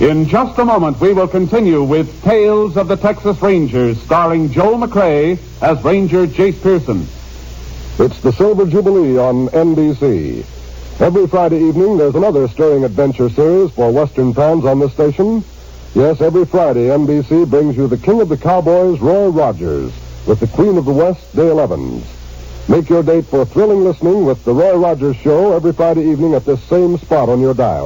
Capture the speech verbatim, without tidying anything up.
In just a moment, we will continue with Tales of the Texas Rangers, starring Joel McCrea as Ranger Jace Pearson. It's the Silver Jubilee on N B C. Every Friday evening, there's another stirring adventure series for Western fans on this station. Yes, every Friday, N B C brings you the King of the Cowboys, Roy Rogers, with the Queen of the West, Dale Evans. Make your date for thrilling listening with the Roy Rogers Show every Friday evening at this same spot on your dial.